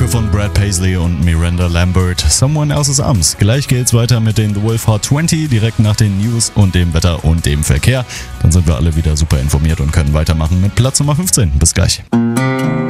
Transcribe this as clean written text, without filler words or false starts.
Mucke von Brad Paisley und Miranda Lambert, Someone Else's Arms. Gleich geht's weiter mit den The Wolf Hot 20, direkt nach den News und dem Wetter und dem Verkehr. Dann sind wir alle wieder super informiert und können weitermachen mit Platz Nummer 15. Bis gleich.